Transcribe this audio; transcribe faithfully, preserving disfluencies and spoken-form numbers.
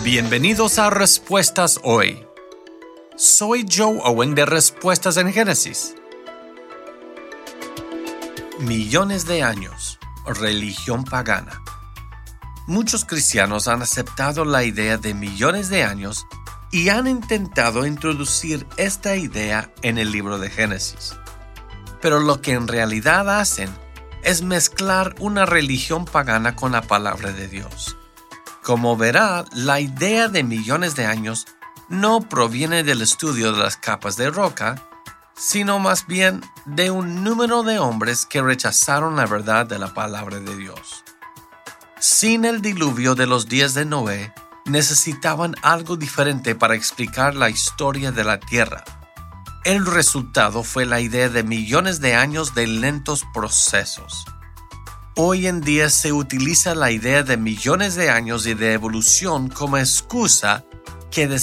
Bienvenidos a Respuestas Hoy. Soy Joe Owen de Respuestas en Génesis. Millones de años. Religión pagana. Muchos cristianos han aceptado la idea de millones de años y han intentado introducir esta idea en el libro de Génesis. Pero lo que en realidad hacen es mezclar una religión pagana con la palabra de Dios. Como verá, la idea de millones de años no proviene del estudio de las capas de roca, sino más bien de un número de hombres que rechazaron la verdad de la palabra de Dios. Sin el diluvio de los días de Noé, necesitaban algo diferente para explicar la historia de la tierra. El resultado fue la idea de millones de años de lentos procesos. Hoy en día se utiliza la idea de millones de años y de evolución como excusa que